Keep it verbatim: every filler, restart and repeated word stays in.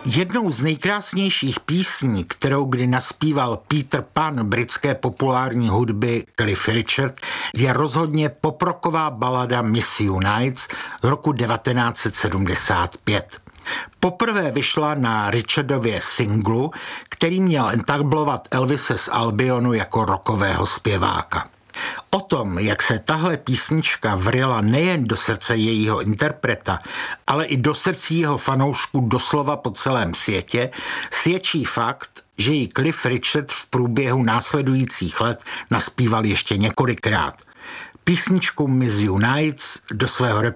Jednou z nejkrásnějších písní, kterou kdy naspíval Peter Pan britské populární hudby Cliff Richard, je rozhodně poprocková balada Miss You Nights roku devatenáct set sedmdesát pět. Poprvé vyšla na Richardově singlu, který měl entablovat Elvise z Albionu jako rockového zpěváka. O tom, jak se tahle písnička vryla nejen do srdce jejího interpreta, ale i do srdcí jeho fanoušků doslova po celém světě, svědčí fakt, že ji Cliff Richard v průběhu následujících let naspíval ještě několikrát. Písničku Miss You Nights do svého